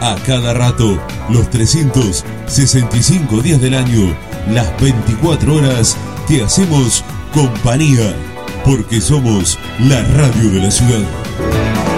A cada rato, los 365 días del año, las 24 horas, te hacemos compañía, porque somos la radio de la ciudad.